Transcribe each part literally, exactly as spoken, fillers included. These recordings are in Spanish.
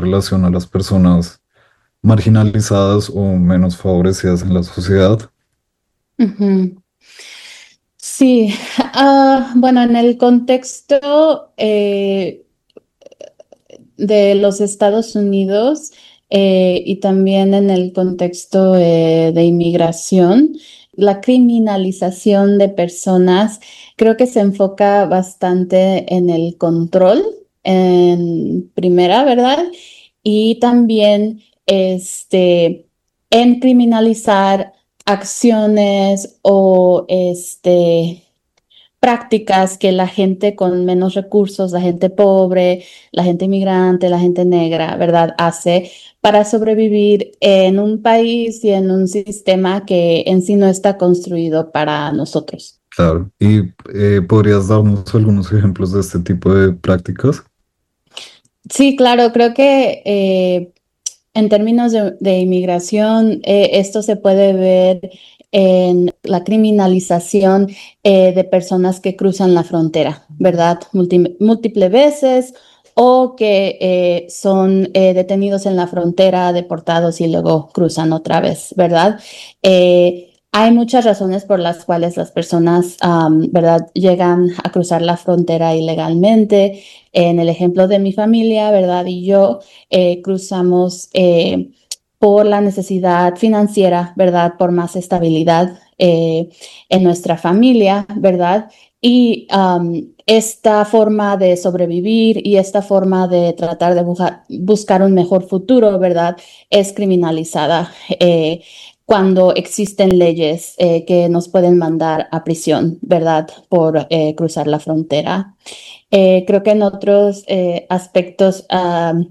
relación a las personas marginalizadas o menos favorecidas en la sociedad. Ujú. Sí, ah, bueno, en el contexto eh, de los Estados Unidos eh, y también en el contexto eh, de inmigración, la criminalización de personas creo que se enfoca bastante en el control, en primera, ¿verdad? Y también este, en criminalizar acciones o este prácticas que la gente con menos recursos, la gente pobre, la gente inmigrante, la gente negra, ¿verdad? Hace para sobrevivir en un país y en un sistema que en sí no está construido para nosotros. Claro. ¿Y eh, podrías darnos algunos ejemplos de este tipo de prácticas? Sí, claro, creo que eh, en términos de, de inmigración, eh, esto se puede ver en la criminalización eh, de personas que cruzan la frontera, ¿verdad? Múlti- múltiples veces o que eh, son eh, detenidos en la frontera, deportados y luego cruzan otra vez, ¿verdad? Eh, hay muchas razones por las cuales las personas, am, ¿verdad?, llegan a cruzar la frontera ilegalmente. En el ejemplo de mi familia, ¿verdad? Y yo eh, cruzamos eh, por la necesidad financiera, ¿verdad? Por más estabilidad eh, en nuestra familia, ¿verdad? Y um, esta forma de sobrevivir y esta forma de tratar de buscar, buscar un mejor futuro, ¿verdad? Es criminalizada eh, cuando existen leyes eh, que nos pueden mandar a prisión, ¿verdad? Por eh, cruzar la frontera. Eh, creo que en otros eh, aspectos um,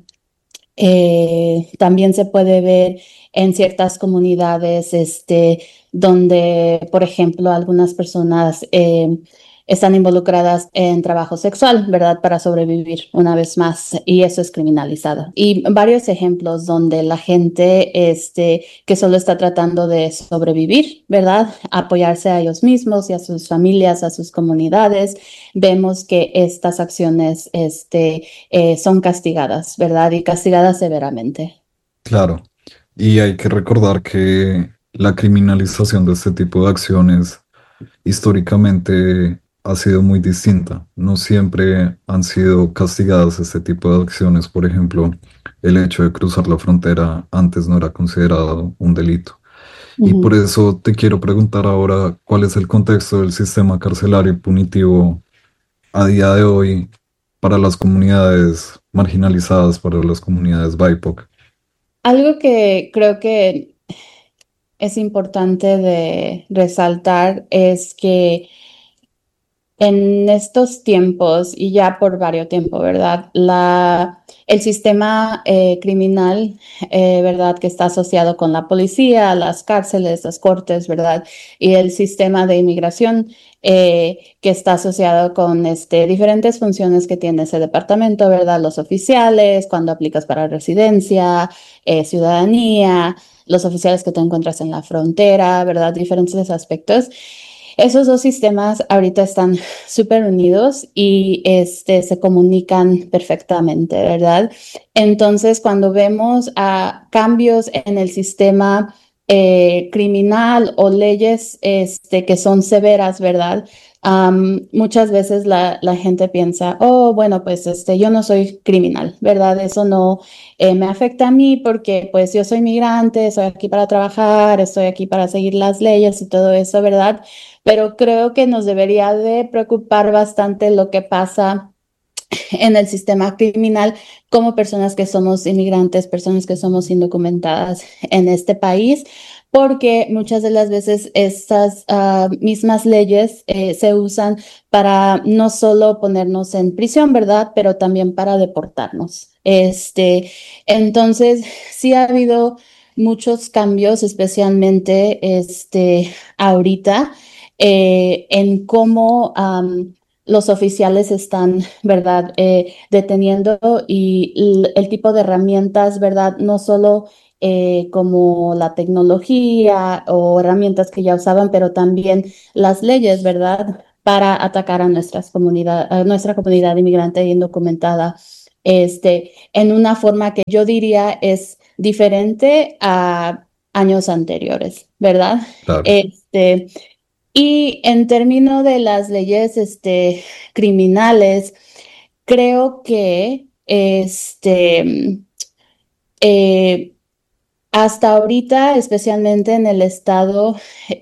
eh, también se puede ver en ciertas comunidades, este, donde, por ejemplo, algunas personas eh, están involucradas en trabajo sexual, ¿verdad? Para sobrevivir una vez más, y eso es criminalizado. Y varios ejemplos donde la gente, este, que solo está tratando de sobrevivir, ¿verdad? Apoyarse a ellos mismos y a sus familias, a sus comunidades, vemos que estas acciones, este, eh, son castigadas, ¿verdad? Y castigadas severamente. Claro. Y hay que recordar que la criminalización de este tipo de acciones históricamente ha sido muy distinta. No siempre han sido castigadas este tipo de acciones. Por ejemplo, el hecho de cruzar la frontera antes no era considerado un delito. Y por Ujú. eso te quiero preguntar ahora cuál es el contexto del sistema carcelario y punitivo a día de hoy para las comunidades marginalizadas, para las comunidades B I P O C. Algo que creo que es importante de resaltar es que en estos tiempos, y ya por varios tiempos, ¿verdad? La, el sistema eh, criminal, eh, ¿verdad? Que está asociado con la policía, las cárceles, las cortes, ¿verdad? Y el sistema de inmigración eh, que está asociado con este, diferentes funciones que tiene ese departamento, ¿verdad? Los oficiales, cuando aplicas para residencia, eh, ciudadanía, los oficiales que te encuentras en la frontera, ¿verdad? Diferentes aspectos. Esos dos sistemas ahorita están súper unidos y este, se comunican perfectamente, ¿verdad? Entonces, cuando vemos a cambios en el sistema eh, criminal o leyes este, que son severas, ¿verdad? Um, muchas veces la, la, gente piensa, oh, bueno, pues este, yo no soy criminal, ¿verdad? Eso no eh, me afecta a mí porque pues yo soy migrante, estoy aquí para trabajar, estoy aquí para seguir las leyes y todo eso, ¿verdad? Pero creo que nos debería de preocupar bastante lo que pasa en el sistema criminal como personas que somos inmigrantes, personas que somos indocumentadas en este país, porque muchas de las veces estas uh, mismas leyes eh, se usan para no solo ponernos en prisión, ¿verdad? Pero también para deportarnos. Este, entonces, sí ha habido muchos cambios, especialmente este, ahorita, eh, en cómo um, los oficiales están, ¿verdad? Eh, deteniendo y l- el tipo de herramientas, ¿verdad? No solo eh, como la tecnología o herramientas que ya usaban, pero también las leyes, ¿verdad? Para atacar a nuestras comunidad, a nuestra comunidad inmigrante e indocumentada. este, en una forma que yo diría es diferente a años anteriores, ¿verdad? Claro. Este, y en términos de las leyes, este, criminales, creo que, este, eh, hasta ahorita, especialmente en el estado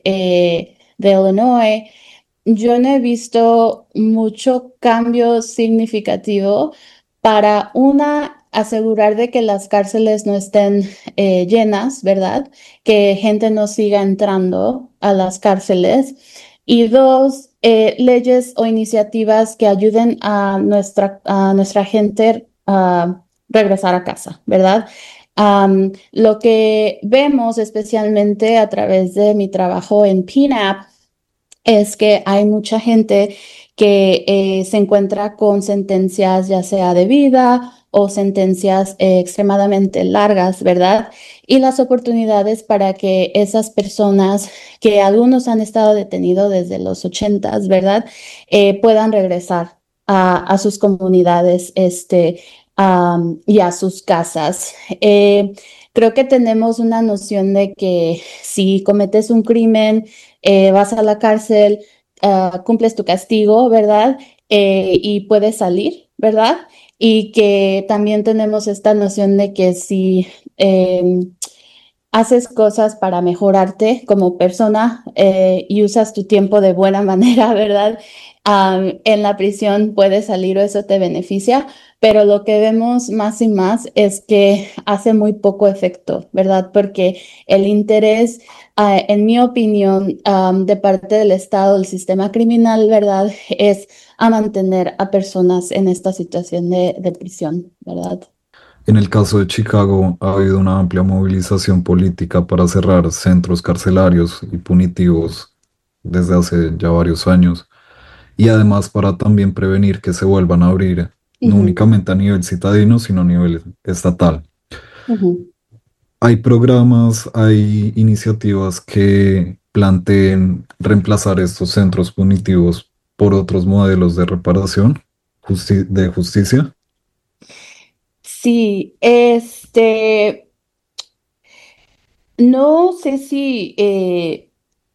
eh, de Illinois, yo no he visto mucho cambio significativo para una, asegurar de que las cárceles no estén eh, llenas, ¿verdad? Que gente no siga entrando a las cárceles. Y dos, eh, leyes o iniciativas que ayuden a nuestra, a nuestra gente a regresar a casa, ¿verdad? Um, lo que vemos especialmente a través de mi trabajo en P N A P es que hay mucha gente que eh, se encuentra con sentencias ya sea de vida o sentencias eh, extremadamente largas, ¿verdad? Y las oportunidades para que esas personas, que algunos han estado detenidos desde los ochentas, ¿verdad? Eh, puedan regresar a, a sus comunidades, este, um, y a sus casas. Eh, creo que tenemos una noción de que si cometes un crimen, eh, vas a la cárcel, uh, cumples tu castigo, ¿verdad? Eh, y puedes salir, ¿verdad? Y que también tenemos esta noción de que si eh, haces cosas para mejorarte como persona eh, y usas tu tiempo de buena manera, ¿verdad? Um, en la prisión puedes salir o eso te beneficia, pero lo que vemos más y más es que hace muy poco efecto, ¿verdad? Porque el interés, uh, en mi opinión, um, de parte del Estado, el sistema criminal, ¿verdad? Es a mantener a personas en esta situación de, de prisión, ¿verdad? En el caso de Chicago, ha habido una amplia movilización política para cerrar centros carcelarios y punitivos desde hace ya varios años, y además para también prevenir que se vuelvan a abrir, no Ujú, únicamente a nivel citadino, sino a nivel estatal. ujú. Hay programas, hay iniciativas que planteen reemplazar estos centros punitivos por otros modelos de reparación justi- de justicia. Sí, este, no sé si, eh,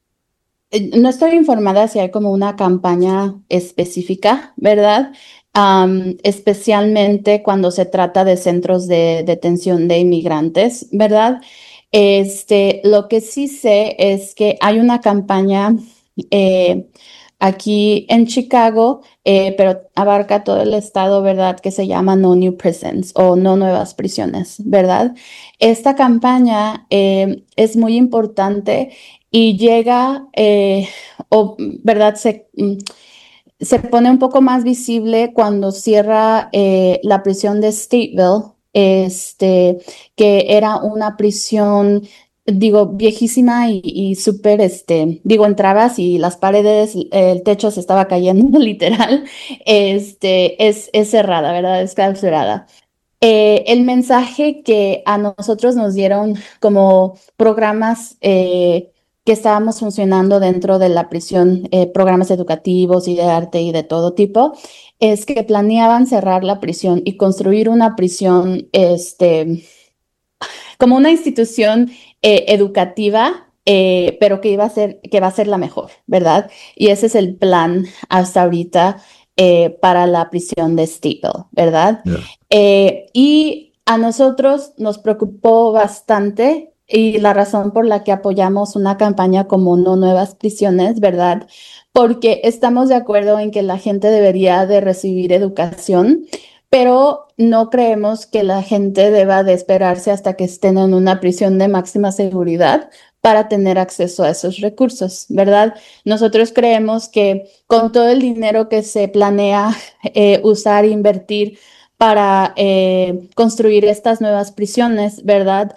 eh, no estoy informada si hay como una campaña específica, ¿verdad? Am, especialmente cuando se trata de centros de detención de inmigrantes, ¿verdad? Este, lo que sí sé es que hay una campaña eh, aquí en Chicago, eh, pero abarca todo el estado, ¿verdad? Que se llama No New Prisons o No Nuevas Prisiones, ¿verdad? Esta campaña eh, es muy importante y llega, eh, o, ¿verdad? Se, mm, se pone un poco más visible cuando cierra eh, la prisión de Stateville, este, que era una prisión, digo, viejísima y, y súper, este, digo, entrabas y las paredes, el techo se estaba cayendo literal, este, es, es cerrada, ¿verdad? Es clausurada. Eh, el mensaje que a nosotros nos dieron como programas eh, que estábamos funcionando dentro de la prisión, eh, programas educativos y de arte y de todo tipo, es que planeaban cerrar la prisión y construir una prisión, este, como una institución eh, educativa, eh, pero que iba a ser, que va a ser la mejor, ¿verdad? Y ese es el plan hasta ahorita eh, para la prisión de Stigl, ¿verdad? Ya. Eh, y a nosotros nos preocupó bastante y la razón por la que apoyamos una campaña como No Nuevas Prisiones, ¿verdad? Porque estamos de acuerdo en que la gente debería de recibir educación, pero no creemos que la gente deba de esperarse hasta que estén en una prisión de máxima seguridad para tener acceso a esos recursos, ¿verdad? Nosotros creemos que con todo el dinero que se planea eh, usar e invertir para eh, construir estas nuevas prisiones, ¿verdad?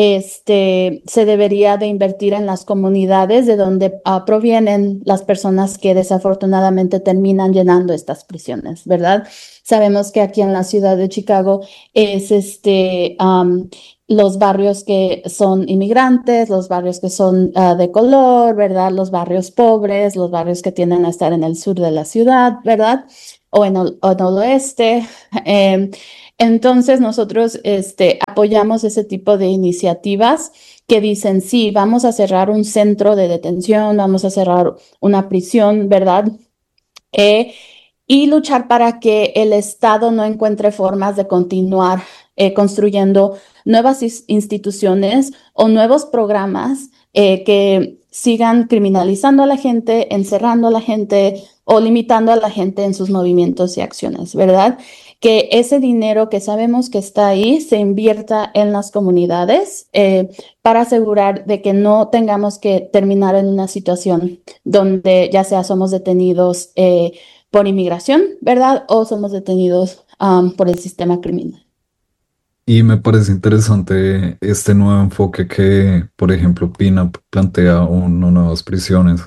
Este, se debería de invertir en las comunidades de donde uh, provienen las personas que desafortunadamente terminan llenando estas prisiones, ¿verdad? Sabemos que aquí en la ciudad de Chicago es este, um, los barrios que son inmigrantes, los barrios que son uh, de color, ¿verdad? Los barrios pobres, los barrios que tienden a estar en el sur de la ciudad, ¿verdad? o en el, o en el oeste. Eh, entonces nosotros este, apoyamos ese tipo de iniciativas que dicen, sí, vamos a cerrar un centro de detención, vamos a cerrar una prisión, ¿verdad? Eh, y luchar para que el Estado no encuentre formas de continuar eh, construyendo nuevas instituciones o nuevos programas eh, que sigan criminalizando a la gente, encerrando a la gente o limitando a la gente en sus movimientos y acciones, ¿verdad? Que ese dinero que sabemos que está ahí se invierta en las comunidades eh, para asegurar de que no tengamos que terminar en una situación donde ya sea somos detenidos eh, por inmigración, ¿verdad? O somos detenidos um, por el sistema criminal. Y me parece interesante este nuevo enfoque que, por ejemplo, Pina plantea, uno, nuevas prisiones,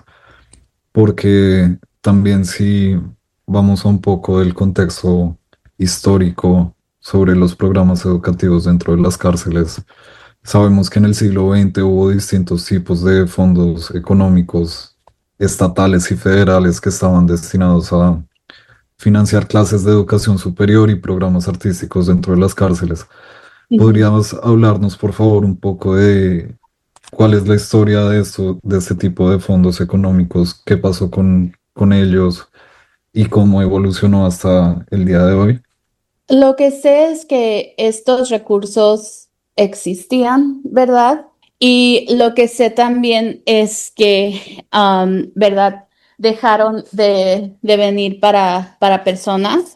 porque también si vamos a un poco del contexto histórico sobre los programas educativos dentro de las cárceles, sabemos que en el siglo veinte hubo distintos tipos de fondos económicos estatales y federales que estaban destinados a financiar clases de educación superior y programas artísticos dentro de las cárceles. Ujú. ¿Podrías hablarnos, por favor, un poco de cuál es la historia de esto, de este tipo de fondos económicos, qué pasó con, con ellos y cómo evolucionó hasta el día de hoy? Lo que sé es que estos recursos existían, ¿verdad? Y lo que sé también es que, um, ¿verdad? Dejaron de, de venir para, para personas.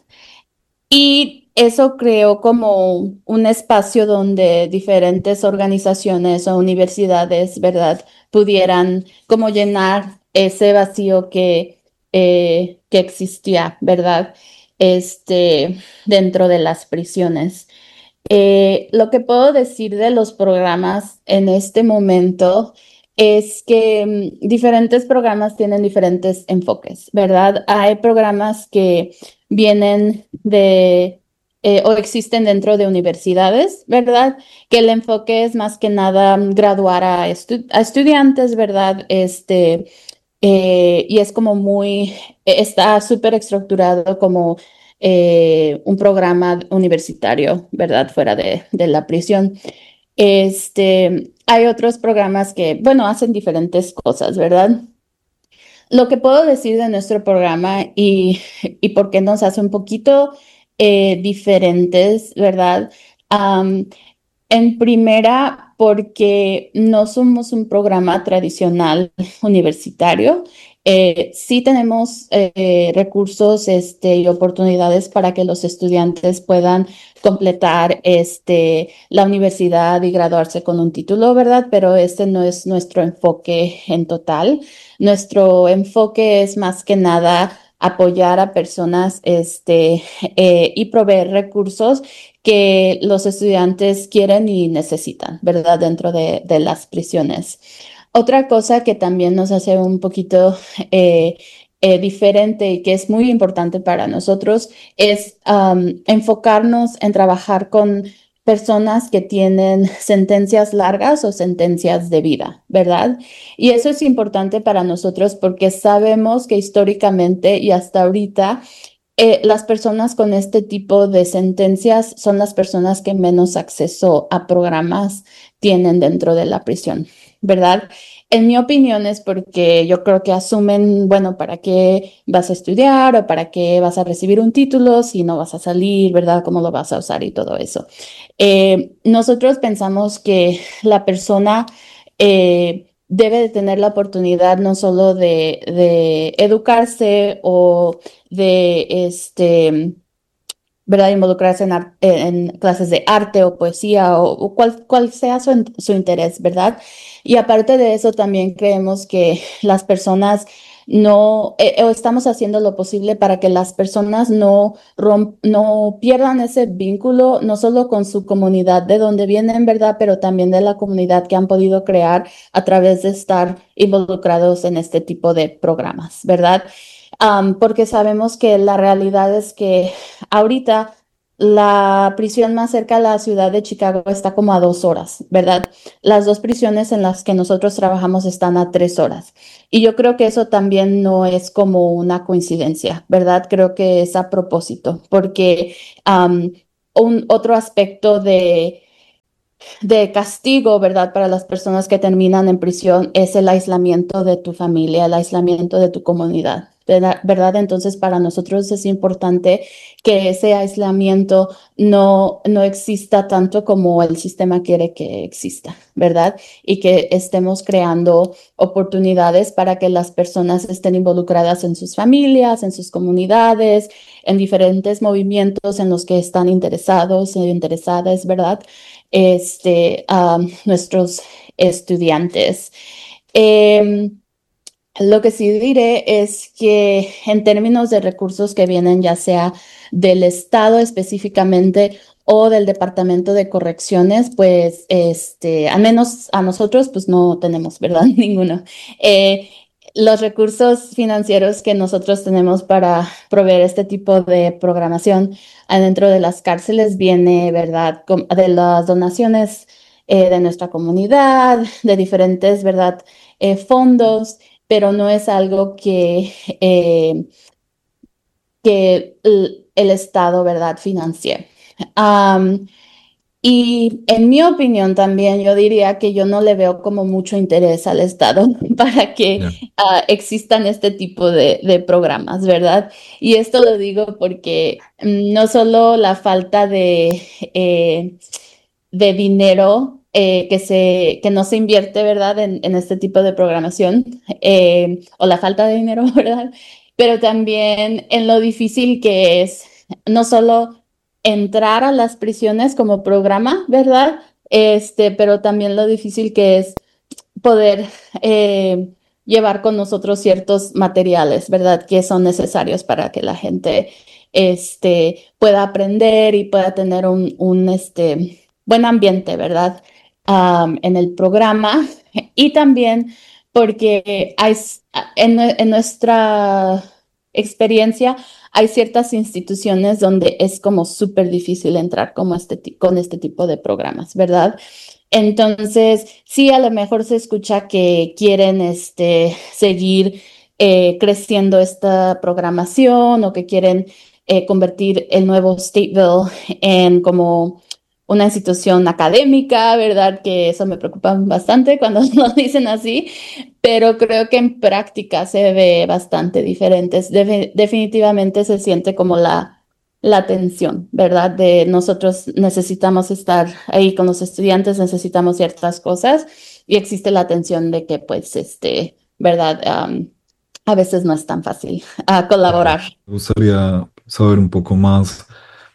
Y eso creó como un espacio donde diferentes organizaciones o universidades, ¿verdad?, pudieran como llenar ese vacío que, eh, que existía, ¿verdad? Este, dentro de las prisiones. Eh, lo que puedo decir de los programas en este momento es que mm, diferentes programas tienen diferentes enfoques, ¿verdad? Hay programas que vienen de eh, o existen dentro de universidades, ¿verdad? Que el enfoque es más que nada mm, graduar a, estu- a estudiantes, ¿verdad? Este, eh, y es como muy, está súper estructurado como eh, un programa universitario, ¿verdad? Fuera de, de la prisión. Este, hay otros programas que, bueno, hacen diferentes cosas, ¿verdad? Lo que puedo decir de nuestro programa y, y por qué nos hace un poquito eh, diferentes, ¿verdad? Am, en primera, porque no somos un programa tradicional universitario. Eh, sí tenemos eh, recursos este, y oportunidades para que los estudiantes puedan completar este, la universidad y graduarse con un título, ¿verdad? Pero este no es nuestro enfoque en total. Nuestro enfoque es más que nada apoyar a personas este, eh, y proveer recursos que los estudiantes quieren y necesitan, ¿verdad? Dentro de, de las prisiones. Otra cosa que también nos hace un poquito eh, eh, diferente y que es muy importante para nosotros es um, enfocarnos en trabajar con personas que tienen sentencias largas o sentencias de vida, ¿verdad? Y eso es importante para nosotros porque sabemos que históricamente y hasta ahorita eh, las personas con este tipo de sentencias son las personas que menos acceso a programas tienen dentro de la prisión, ¿verdad? En mi opinión es porque yo creo que asumen, bueno, ¿para qué vas a estudiar o para qué vas a recibir un título si no vas a salir, ¿verdad? ¿Cómo lo vas a usar y todo eso? Eh, nosotros pensamos que la persona eh, debe de tener la oportunidad no solo de, de educarse o de este, ¿verdad? Involucrarse en, ar- en clases de arte o poesía o, o cual, cual sea su, in- su interés, ¿verdad? Y aparte de eso, también creemos que las personas no, eh, o estamos haciendo lo posible para que las personas no, rom- no pierdan ese vínculo, no solo con su comunidad de donde vienen, ¿verdad? Pero también de la comunidad que han podido crear a través de estar involucrados en este tipo de programas, ¿verdad? Um, porque sabemos que la realidad es que ahorita la prisión más cerca a la ciudad de Chicago está como a dos horas, ¿verdad? Las dos prisiones en las que nosotros trabajamos están a tres horas. Y yo creo que eso también no es como una coincidencia, ¿verdad? Creo que es a propósito, porque um, un otro aspecto de de castigo, ¿verdad? Para las personas que terminan en prisión es el aislamiento de tu familia, el aislamiento de tu comunidad, ¿verdad? ¿verdad? Entonces, para nosotros es importante que ese aislamiento no, no exista tanto como el sistema quiere que exista, ¿verdad? Y que estemos creando oportunidades para que las personas estén involucradas en sus familias, en sus comunidades, en diferentes movimientos en los que están interesados e interesadas, ¿verdad? Este, a nuestros estudiantes. Eh, lo que sí diré es que en términos de recursos que vienen ya sea del Estado específicamente o del Departamento de Correcciones, pues este, al menos a nosotros pues no tenemos, ¿verdad? Ninguno. Eh, los recursos financieros que nosotros tenemos para proveer este tipo de programación adentro de las cárceles viene, ¿verdad? De las donaciones eh, de nuestra comunidad, de diferentes, ¿verdad? Eh, fondos, pero no es algo que, eh, que el, el Estado, ¿verdad?, financie. Um, y en mi opinión también yo diría que yo no le veo como mucho interés al Estado para que Ya. uh, existan este tipo de, de programas, ¿verdad? Y esto lo digo porque mm, no solo la falta de, eh, de dinero eh, que, se, que no se invierte, ¿verdad?, en, en este tipo de programación, eh, o la falta de dinero, ¿verdad? Pero también en lo difícil que es no solo entrar a las prisiones como programa, ¿verdad? Este, pero también lo difícil que es poder eh, llevar con nosotros ciertos materiales, ¿verdad? Que son necesarios para que la gente este, pueda aprender y pueda tener un, un este, buen ambiente, ¿verdad? Um, en el programa. Y también porque hay, en, en nuestra experiencia hay ciertas instituciones donde es como súper difícil entrar como este, con este tipo de programas, ¿verdad? Entonces, sí, a lo mejor se escucha que quieren este, seguir eh, creciendo esta programación o que quieren eh, convertir el nuevo Stateville en como una institución académica, ¿verdad? Que eso me preocupa bastante cuando lo dicen así, pero creo que en práctica se ve bastante diferente. Def- definitivamente se siente como la la atención, ¿verdad? De nosotros necesitamos estar ahí con los estudiantes, necesitamos ciertas cosas y existe la atención de que, pues, este, ¿verdad? Um, a veces no es tan fácil uh, Claro. colaborar. Me gustaría saber un poco más.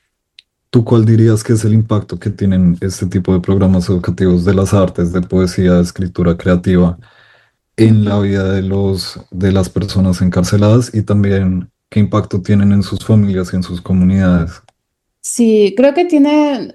¿Tú cuál dirías que es el impacto que tienen este tipo de programas educativos de las artes, de poesía, de escritura creativa en la vida de los, de las personas encarceladas y también qué impacto tienen en sus familias y en sus comunidades? Sí, creo que tiene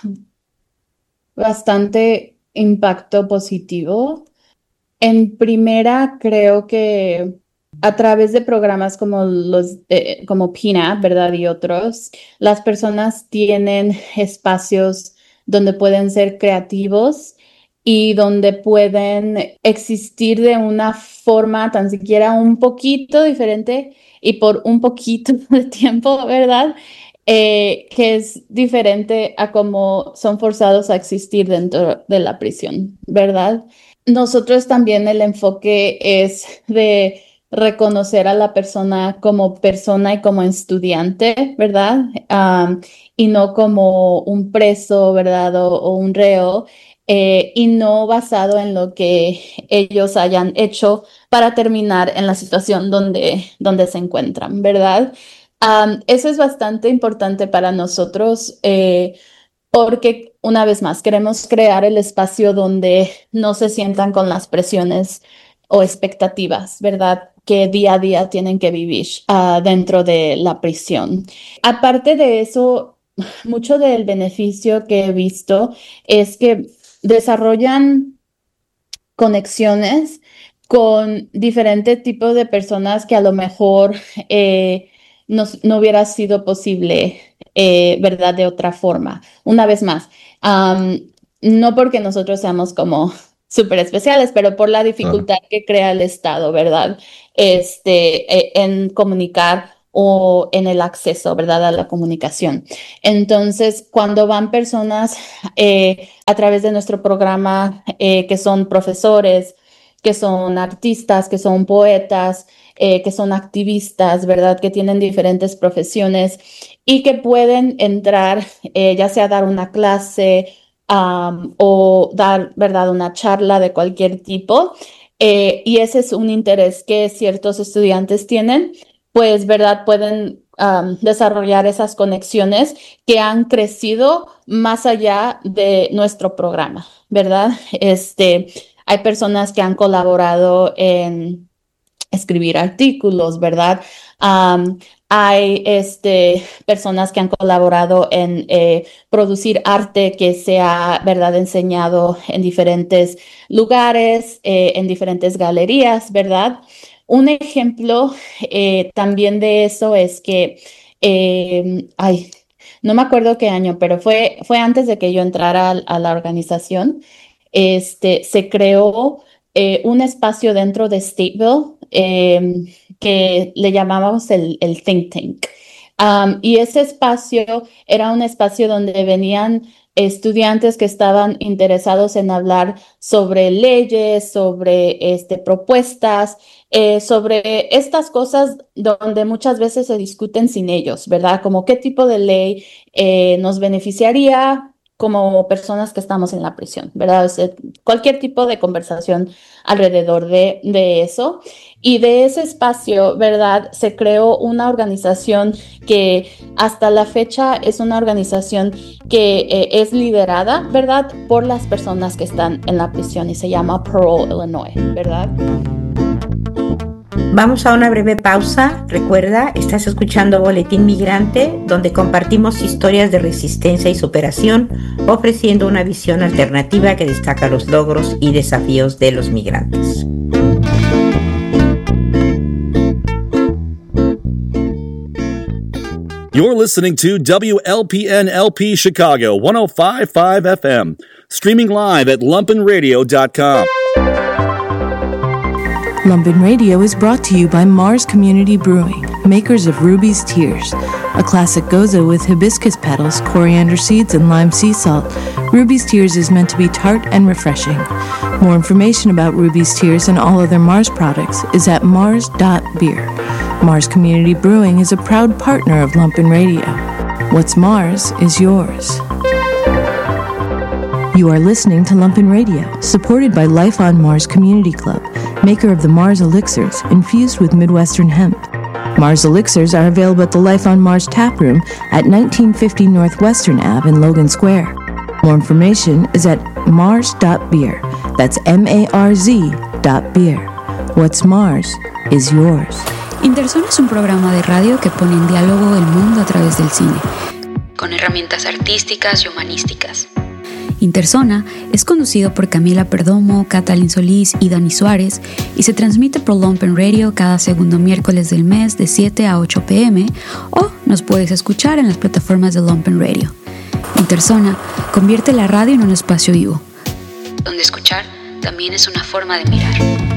bastante impacto positivo. En primera, creo que a través de programas como los eh, como Pina, ¿verdad? Y otros, las personas tienen espacios donde pueden ser creativos y donde pueden existir de una forma tan siquiera un poquito diferente y por un poquito de tiempo, ¿verdad? Eh, que es diferente a cómo son forzados a existir dentro de la prisión, ¿verdad? Nosotros también el enfoque es de reconocer a la persona como persona y como estudiante, ¿verdad? Um, y no como un preso, ¿verdad? O, o un reo, eh, y no basado en lo que ellos hayan hecho para terminar en la situación donde, donde se encuentran, ¿verdad? Um, eso es bastante importante para nosotros. Eh, porque una vez más queremos crear el espacio donde no se sientan con las presiones o expectativas, ¿verdad? Que día a día tienen que vivir uh, dentro de la prisión. Aparte de eso, mucho del beneficio que he visto es que desarrollan conexiones con diferentes tipos de personas que a lo mejor eh, no, no hubiera sido posible eh, ¿verdad? De otra forma. Una vez más, um, no porque nosotros seamos como súper especiales, pero por la Claro. dificultad que crea el Estado, ¿verdad? Este, eh, en comunicar o en el acceso, ¿verdad? A la comunicación. Entonces, cuando van personas eh, a través de nuestro programa, eh, que son profesores, que son artistas, que son poetas, eh, que son activistas, ¿verdad? Que tienen diferentes profesiones y que pueden entrar, eh, ya sea dar una clase um, o dar, ¿verdad? Una charla de cualquier tipo. Eh, y ese es un interés que ciertos estudiantes tienen, pues, ¿verdad? Pueden um, desarrollar esas conexiones que han crecido más allá de nuestro programa, ¿verdad? Este, hay personas que han colaborado en escribir artículos, ¿verdad? Um, hay este, personas que han colaborado en eh, producir arte que se ha, ¿verdad?, enseñado en diferentes lugares, eh, en diferentes galerías, ¿verdad? Un ejemplo eh, también de eso es que, eh, ay, no me acuerdo qué año, pero fue, fue antes de que yo entrara a, a la organización. Este, se creó eh, un espacio dentro de Stateville eh, que le llamábamos el, el think tank. Um, y ese espacio era un espacio donde venían estudiantes que estaban interesados en hablar sobre leyes, sobre este, propuestas, eh, sobre estas cosas donde muchas veces se discuten sin ellos, ¿verdad? Como qué tipo de ley eh, nos beneficiaría como personas que estamos en la prisión, ¿verdad? O sea, cualquier tipo de conversación alrededor de, de eso. Y de ese espacio, ¿verdad? Se creó una organización que hasta la fecha es una organización que eh, es liderada, ¿verdad? Por las personas que están en la prisión y se llama Parole Illinois, ¿verdad? Vamos a una breve pausa. Recuerda, estás escuchando Boletín Migrante, donde compartimos historias de resistencia y superación, ofreciendo una visión alternativa que destaca los logros y desafíos de los migrantes. You're listening to W L P N L P Chicago one oh five point five F M, streaming live at lumpen radio dot com. Lumpen Radio is brought to you by Mars Community Brewing, makers of Ruby's Tears, a classic goza with hibiscus petals, coriander seeds, and lime sea salt. Ruby's Tears is meant to be tart and refreshing. More information about Ruby's Tears and all other Mars products is at mars dot beer. Mars Community Brewing is a proud partner of Lumpen Radio. What's Mars is yours. You are listening to Lumpen Radio, supported by Life on Mars Community Club, maker of the Mars Elixirs, infused with Midwestern hemp. Mars Elixirs are available at the Life on Mars tap room at nineteen fifty Northwestern Avenue in Logan Square. More information is at mars dot beer. That's M A R Z dot beer. What's Mars is yours. Interzona es un programa de radio que pone en diálogo el mundo a través del cine, con herramientas artísticas y humanísticas. Interzona es conducido por Camila Perdomo, Catalin Solís y Dani Suárez y se transmite por Lumpen Radio cada segundo miércoles del mes de siete a ocho p m o nos puedes escuchar en las plataformas de Lumpen Radio. Interzona convierte la radio en un espacio vivo, donde escuchar también es una forma de mirar.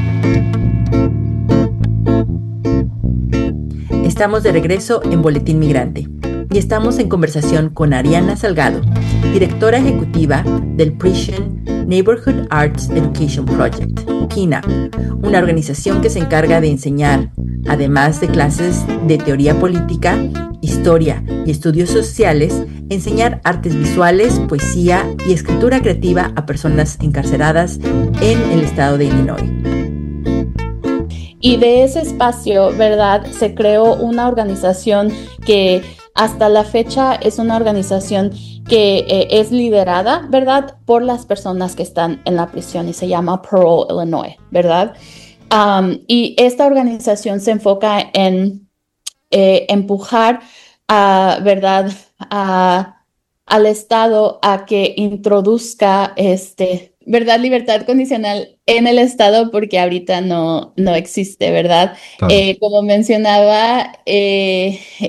Estamos de regreso en Boletín Migrante y estamos en conversación con Ariana Salgado, directora ejecutiva del Prison Neighborhood Arts Education Project, P N A P, una organización que se encarga de enseñar, además de clases de teoría política, historia y estudios sociales, enseñar artes visuales, poesía y escritura creativa a personas encarceladas en el estado de Illinois. Y de ese espacio, ¿verdad? Se creó una organización que hasta la fecha es una organización que eh, es liderada, ¿verdad?, por las personas que están en la prisión y se llama Parole Illinois, ¿verdad? Um, y esta organización se enfoca en eh, empujar, a, ¿verdad?, a, al Estado a que introduzca este... ¿verdad? Libertad condicional en el Estado porque ahorita no, no existe, ¿verdad? Claro. Eh, como mencionaba, eh,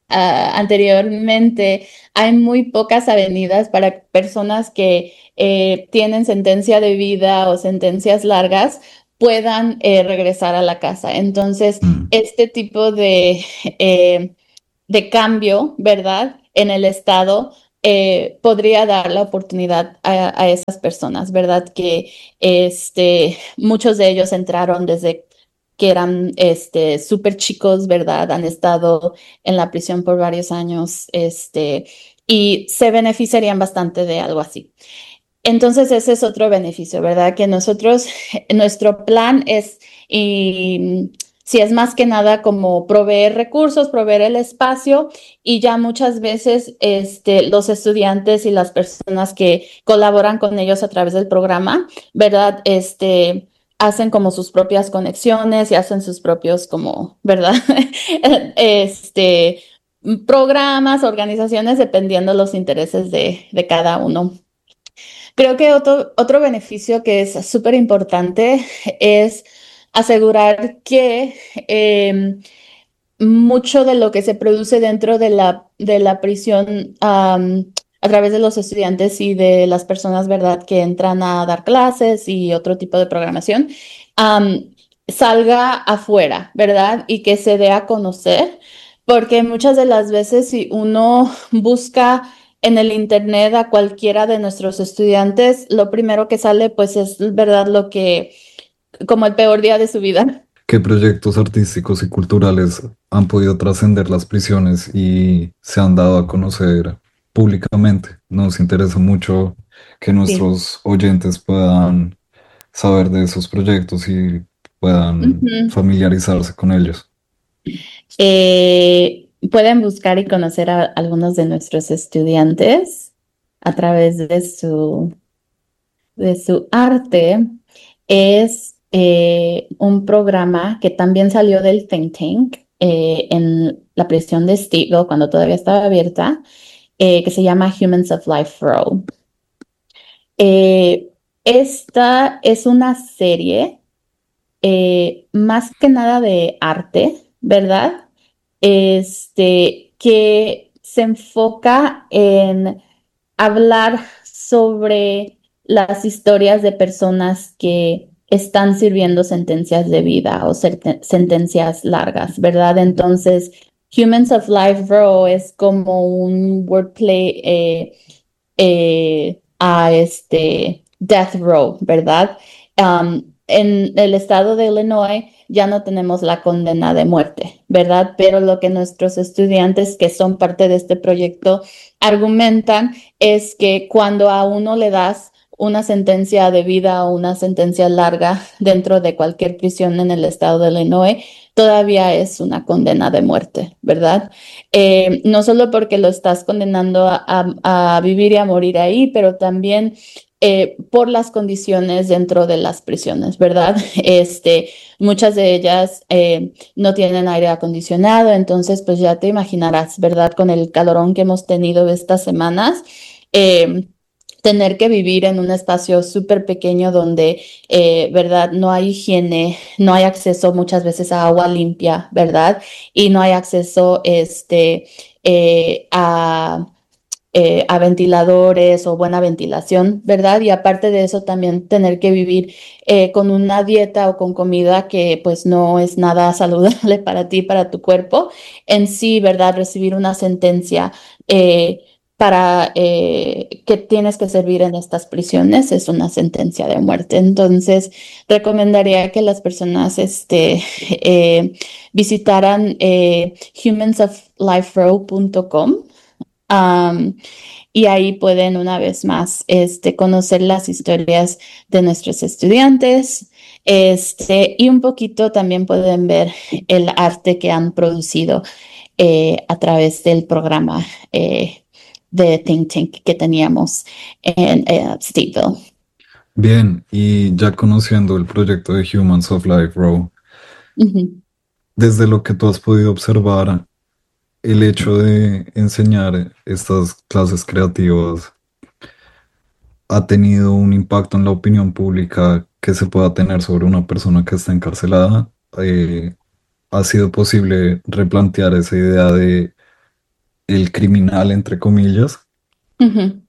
uh, anteriormente, hay muy pocas avenidas para personas que eh, tienen sentencia de vida o sentencias largas puedan eh, regresar a la casa. Entonces, Mm. este tipo de, eh, de cambio, ¿verdad? En el estado eh, podría dar la oportunidad a, a esas personas, ¿verdad? Que este, muchos de ellos entraron desde que eran este, súper chicos, ¿verdad? Han estado en la prisión por varios años, este, y se beneficiarían bastante de algo así. Entonces, ese es otro beneficio, ¿verdad? Que nosotros, nuestro plan es, y si es más que nada como proveer recursos, proveer el espacio, y ya muchas veces este, los estudiantes y las personas que colaboran con ellos a través del programa, ¿verdad? Este, hacen como sus propias conexiones y hacen sus propios como, ¿verdad? este, programas, organizaciones, dependiendo los intereses de, de cada uno. Creo que otro, otro beneficio que es súper importante es asegurar que eh, mucho de lo que se produce dentro de la, de la prisión um, a través de los estudiantes y de las personas, ¿verdad?, que entran a dar clases y otro tipo de programación, um, salga afuera, ¿verdad? Y que se dé a conocer, porque muchas de las veces si uno busca en el internet a cualquiera de nuestros estudiantes, lo primero que sale pues es, ¿verdad?, lo que, como el peor día de su vida. ¿Qué proyectos artísticos y culturales han podido trascender las prisiones y se han dado a conocer públicamente? Nos interesa mucho que nuestros sí. oyentes puedan saber de esos proyectos y puedan uh-huh. familiarizarse con ellos. Eh, pueden buscar y conocer a algunos de nuestros estudiantes a través de su, de su arte. Es eh, un programa que también salió del think tank eh, en la prisión de Stateville cuando todavía estaba abierta, eh, que se llama Humans of Life Row. Eh, esta es una serie eh, más que nada de arte, ¿verdad? Este, que se enfoca en hablar sobre las historias de personas que están sirviendo sentencias de vida o sentencias largas, ¿verdad? Entonces, Humans of Life Row es como un wordplay eh, eh, a este Death Row, ¿verdad? Um, en el estado de Illinois ya no tenemos la condena de muerte, ¿verdad? Pero lo que nuestros estudiantes que son parte de este proyecto argumentan es que cuando a uno le das una sentencia de vida o una sentencia larga dentro de cualquier prisión en el estado de Illinois, todavía es una condena de muerte, ¿verdad? Eh, no solo porque lo estás condenando a, a, a vivir y a morir ahí, pero también Eh, por las condiciones dentro de las prisiones, ¿verdad? Este, muchas de ellas eh, no tienen aire acondicionado, entonces pues ya te imaginarás, ¿verdad? Con el calorón que hemos tenido estas semanas, eh, tener que vivir en un espacio súper pequeño donde, eh, ¿verdad? No hay higiene, no hay acceso muchas veces a agua limpia, ¿verdad? Y no hay acceso este, eh, a... Eh, a ventiladores o buena ventilación, ¿verdad? Y aparte de eso también tener que vivir eh, con una dieta o con comida que pues no es nada saludable para ti, para tu cuerpo. En sí, ¿verdad? Recibir una sentencia eh, para eh, que tienes que servir en estas prisiones es una sentencia de muerte. Entonces, recomendaría que las personas este, eh, visitaran eh, humans of life row punto com. Um, y ahí pueden una vez más este, conocer las historias de nuestros estudiantes este, y un poquito también pueden ver el arte que han producido eh, a través del programa eh, de Think Tank que teníamos en eh, Stateville. Bien, y ya conociendo el proyecto de Humans of Life Row, uh-huh. desde lo que tú has podido observar, el hecho de enseñar estas clases creativas ha tenido un impacto en la opinión pública que se pueda tener sobre una persona que está encarcelada. Eh, ha sido posible replantear esa idea de el criminal, entre comillas. Ujú.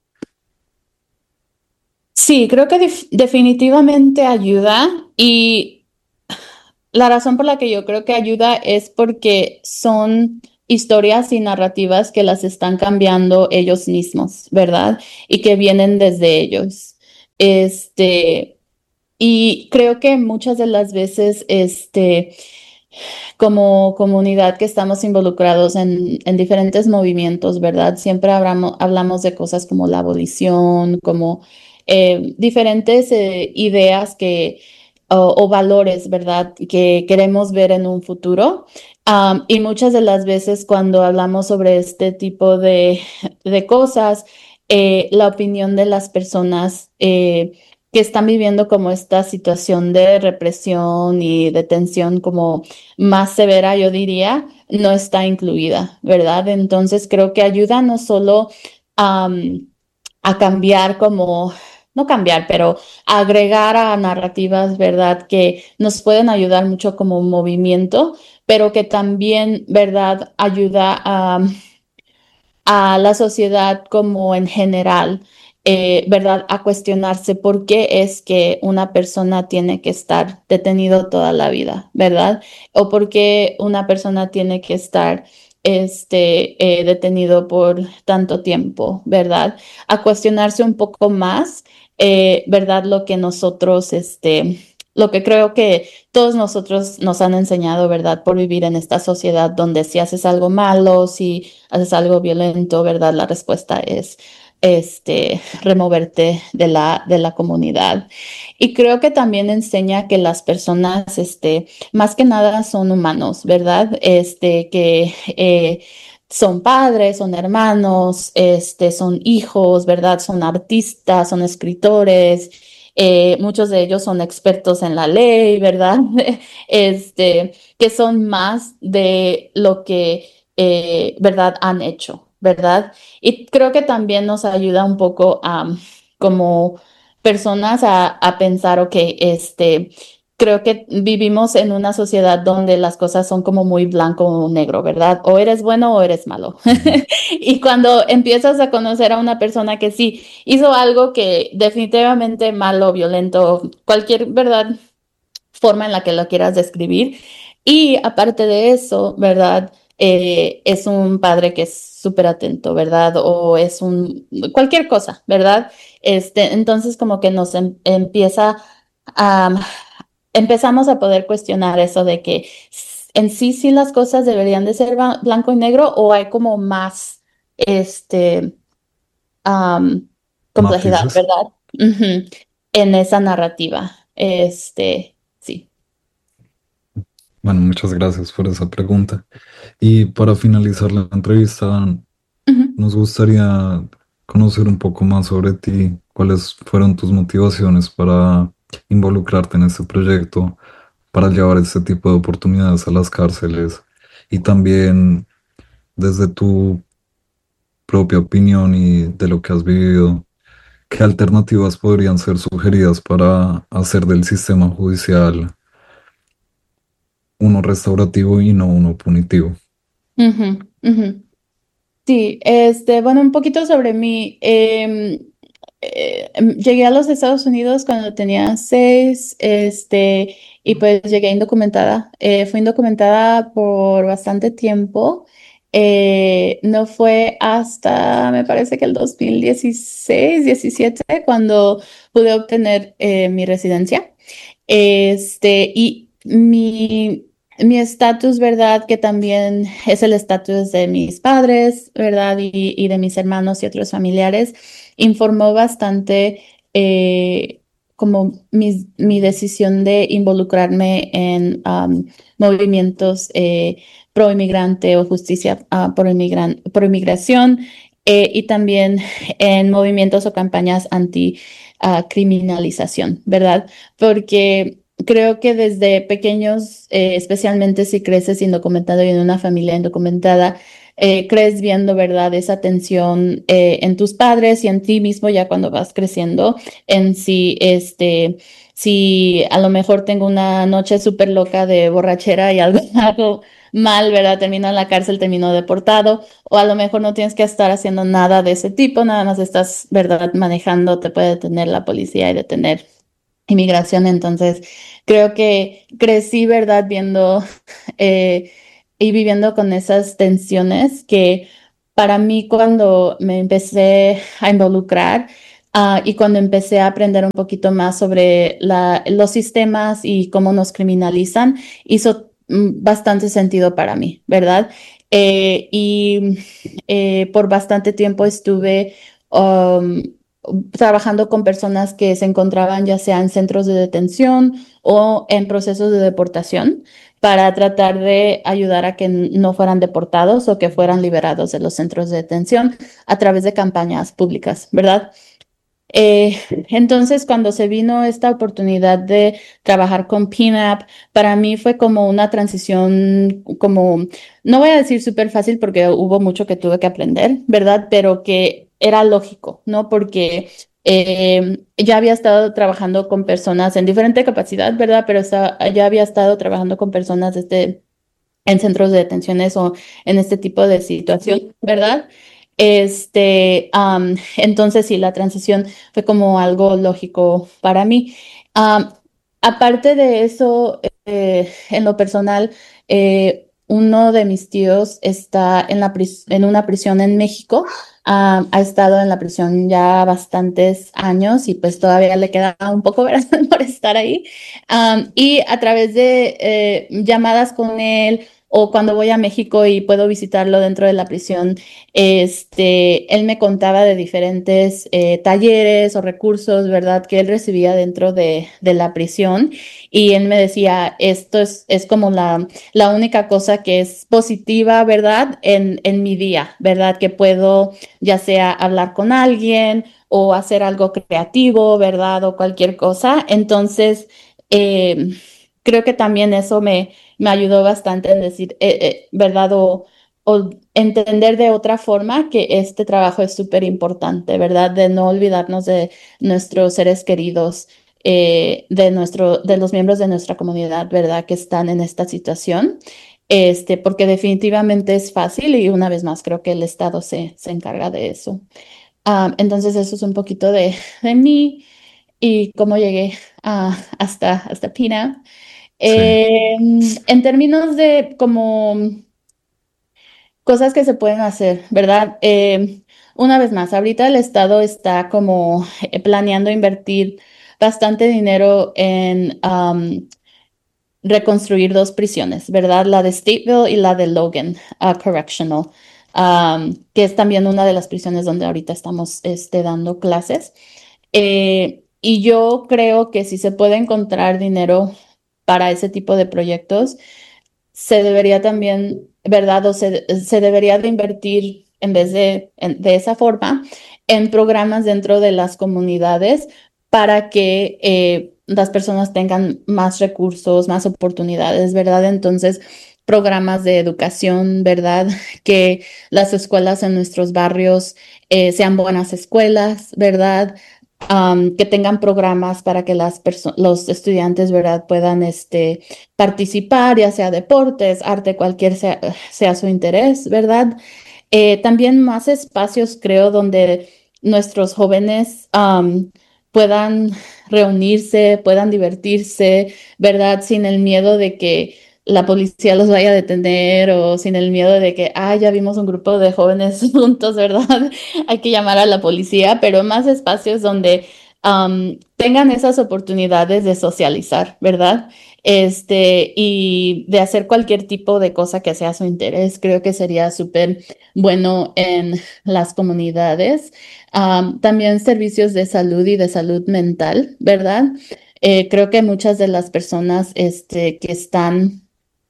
Sí, creo que def- definitivamente ayuda y la razón por la que yo creo que ayuda es porque son historias y narrativas que las están cambiando ellos mismos, ¿verdad? Y que vienen desde ellos. Este, y creo que muchas de las veces, este, como comunidad que estamos involucrados en, en diferentes movimientos, ¿verdad? Siempre hablamos, hablamos de cosas como la abolición, como eh, diferentes eh, ideas que, o, o valores, ¿verdad? Que queremos ver en un futuro. Um, y muchas de las veces cuando hablamos sobre este tipo de, de cosas, eh, la opinión de las personas eh, que están viviendo como esta situación de represión y de tensión como más severa, yo diría, no está incluida, ¿verdad? Entonces creo que ayuda no solo am, a cambiar como, no cambiar, pero a agregar a narrativas, ¿verdad? Que nos pueden ayudar mucho como un movimiento, pero que también, ¿verdad? Ayuda a a la sociedad como en general, eh, ¿verdad? A cuestionarse por qué es que una persona tiene que estar detenido toda la vida, ¿verdad? O por qué una persona tiene que estar este, eh, detenido por tanto tiempo, ¿verdad? A cuestionarse un poco más, eh, ¿verdad? Lo que nosotros, este, lo que creo que todos nosotros nos han enseñado, ¿verdad? Por vivir en esta sociedad donde si haces algo malo, si haces algo violento, ¿verdad? La respuesta es este, removerte de la, de la comunidad. Y creo que también enseña que las personas, este, más que nada son humanos, ¿verdad? Este, que eh, son padres, son hermanos, este, son hijos, ¿verdad? Son artistas, son escritores. Eh, muchos de ellos son expertos en la ley, ¿verdad? Este, que son más de lo que eh, ¿verdad? Han hecho, ¿verdad? Y creo que también nos ayuda un poco a, como personas a, a pensar, ok, este, creo que vivimos en una sociedad donde las cosas son como muy blanco o negro, ¿verdad? O eres bueno o eres malo. Ujú. Y cuando empiezas a conocer a una persona que sí hizo algo que definitivamente malo, violento, cualquier, ¿verdad? Forma en la que lo quieras describir. Y aparte de eso, ¿verdad? Eh, es un padre que es súper atento, ¿verdad? O es un, cualquier cosa, ¿verdad? Este, entonces como que nos em- empieza a, empezamos a poder cuestionar eso de que s- en sí, sí las cosas deberían de ser ba- blanco y negro o hay como más, este, am, complejidad, Matices. ¿verdad? Ujú. En esa narrativa. Este, sí. Bueno, muchas gracias por esa pregunta. Y para finalizar la entrevista, Ujú. nos gustaría conocer un poco más sobre ti, cuáles fueron tus motivaciones para involucrarte en este proyecto, para llevar este tipo de oportunidades a las cárceles y también desde tu propia opinión y de lo que has vivido, ¿qué alternativas podrían ser sugeridas para hacer del sistema judicial uno restaurativo y no uno punitivo? Ujú, ujú. Sí, este, bueno, un poquito sobre mí. Em, eh, em, llegué a los Estados Unidos cuando tenía seis, este, y pues llegué indocumentada. Eh, fui indocumentada por bastante tiempo. Eh, no fue hasta, me parece que el dos mil dieciséis, diecisiete, cuando pude obtener eh, mi residencia. Este, y mi, mi estatus, ¿verdad? Que también es el estatus de mis padres, ¿verdad? Y, y de mis hermanos y otros familiares, informó bastante eh, como mi, mi decisión de involucrarme en um, movimientos eh, pro inmigrante o justicia ah, por inmigran- por inmigración. Eh, y también en movimientos o campañas anti ah, criminalización, ¿verdad? Porque creo que desde pequeños, eh, especialmente si creces indocumentado y en una familia indocumentada, eh, crees viendo, ¿verdad? Esa tensión eh, en tus padres y en ti mismo ya cuando vas creciendo, en si, este, si a lo mejor tengo una noche súper loca de borrachera y algo, algo mal, ¿verdad? Terminó en la cárcel, terminó deportado, o a lo mejor no tienes que estar haciendo nada de ese tipo, nada más estás, ¿verdad? Manejando, te puede detener la policía y detener inmigración. Entonces, creo que crecí, ¿verdad? Viendo eh, y viviendo con esas tensiones que para mí cuando me empecé a involucrar, ah, y cuando empecé a aprender un poquito más sobre la- los sistemas y cómo nos criminalizan, hizo mm, bastante sentido para mí, ¿verdad? Eh, y eh, por bastante tiempo estuve um, trabajando con personas que se encontraban ya sea en centros de detención o en procesos de deportación para tratar de ayudar a que no fueran deportados o que fueran liberados de los centros de detención a través de campañas públicas, ¿verdad? Eh, entonces, cuando se vino esta oportunidad de trabajar con P N A P, para mí fue como una transición, como, no voy a decir súper fácil porque hubo mucho que tuve que aprender, ¿verdad? Pero que era lógico, ¿no? Porque eh, ya había estado trabajando con personas en diferente capacidad, ¿verdad? Pero esta- ya había estado trabajando con personas este, en centros de detenciones o en este tipo de situación, ¿verdad? Este, am, entonces sí, la transición fue como algo lógico para mí. Am, Aparte de eso, eh, en lo personal, eh, uno de mis tíos está en la pris- en una prisión en México. Am, ha estado en la prisión ya bastantes años y pues todavía le queda un poco, ¿verdad? por estar ahí. Am, y a través de eh, llamadas con él o cuando voy a México y puedo visitarlo dentro de la prisión, este, él me contaba de diferentes eh, talleres o recursos, ¿verdad? Que él recibía dentro de, de la prisión y él me decía, esto es, es como la, la única cosa que es positiva, ¿verdad? En, en mi día, ¿verdad? Que puedo ya sea hablar con alguien o hacer algo creativo, ¿verdad? O cualquier cosa. Entonces, eh, creo que también eso me, me ayudó bastante en decir, eh, eh, ¿verdad? O, o entender de otra forma que este trabajo es súper importante, ¿verdad? De no olvidarnos de nuestros seres queridos, eh, de nuestro, de los miembros de nuestra comunidad, ¿verdad? Que están en esta situación. Este, porque definitivamente es fácil y una vez más creo que el Estado se, se encarga de eso. Ah, entonces eso es un poquito de, de mí y cómo llegué a, hasta, hasta Pina. Sí, Eh, en términos de como cosas que se pueden hacer, ¿verdad? Eh, una vez más, ahorita el Estado está como eh, planeando invertir bastante dinero en um, reconstruir dos prisiones, ¿verdad? La de Stateville y la de Logan uh, Correctional, um, que es también una de las prisiones donde ahorita estamos este, dando clases. Eh, y yo creo que si se puede encontrar dinero para ese tipo de proyectos, se debería también, ¿verdad? O se, se debería de invertir en vez de, en- de esa forma en programas dentro de las comunidades para que eh, las personas tengan más recursos, más oportunidades, ¿verdad? Entonces, programas de educación, ¿verdad? Que las escuelas en nuestros barrios eh, sean buenas escuelas, ¿verdad? Am, que tengan programas para que las perso- los estudiantes, ¿verdad? Puedan este, participar, ya sea deportes, arte, cualquier sea, sea su interés, ¿verdad? Eh, también más espacios, creo, donde nuestros jóvenes am, puedan reunirse, puedan divertirse, ¿verdad? Sin el miedo de que la policía los vaya a detener o sin el miedo de que, ah, ya vimos un grupo de jóvenes juntos, ¿verdad? Hay que llamar a la policía, pero más espacios donde am, tengan esas oportunidades de socializar, ¿verdad? Este, y de hacer cualquier tipo de cosa que sea su interés. Creo que sería súper bueno en las comunidades. Am, también servicios de salud y de salud mental, ¿verdad? Eh, creo que muchas de las personas este, que están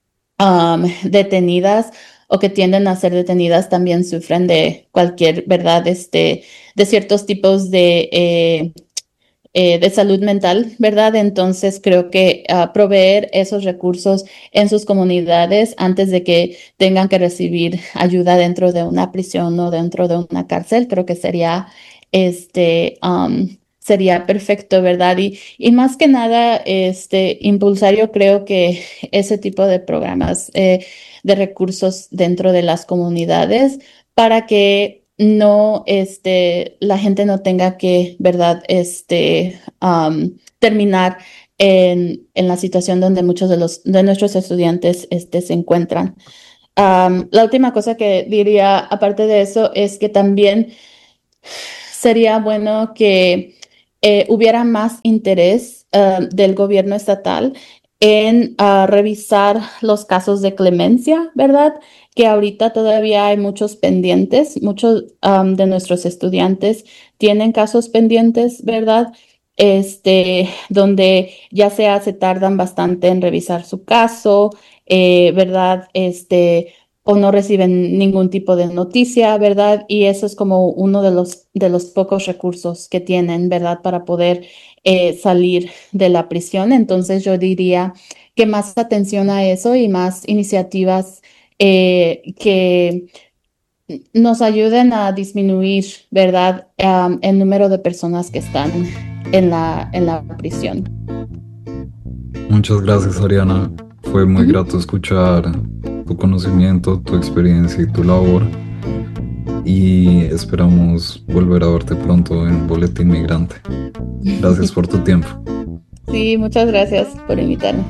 am, detenidas o que tienden a ser detenidas también sufren de cualquier, ¿verdad? Este, de ciertos tipos de eh, eh, de salud mental, ¿verdad? Entonces creo que uh, proveer esos recursos en sus comunidades antes de que tengan que recibir ayuda dentro de una prisión o dentro de una cárcel, creo que sería este um, sería perfecto, ¿verdad? Y, y más que nada, este, impulsar yo creo que ese tipo de programas eh, de recursos dentro de las comunidades para que no, este, la gente no tenga que, ¿verdad? Este, um, terminar en, en la situación donde muchos de los, de nuestros estudiantes, este, se encuentran. Um, la última cosa que diría, aparte de eso, es que también sería bueno que eh, hubiera más interés uh, del gobierno estatal en uh, revisar los casos de clemencia, ¿verdad? Que ahorita todavía hay muchos pendientes, muchos um, de nuestros estudiantes tienen casos pendientes, ¿verdad? Este, donde ya sea se tardan bastante en revisar su caso, eh, ¿verdad? Este, o no reciben ningún tipo de noticia, ¿verdad? Y eso es como uno de los, de los pocos recursos que tienen, ¿verdad? Para poder eh, salir de la prisión. Entonces yo diría que más atención a eso y más iniciativas eh, que nos ayuden a disminuir, ¿verdad? Um, el número de personas que están en la, en la prisión. Muchas gracias, Ariana. Fue muy uh-huh. grato escuchar tu conocimiento, tu experiencia y tu labor. Y esperamos volver a verte pronto en Boletín Migrante. Gracias por tu tiempo. Sí, muchas gracias por invitarme.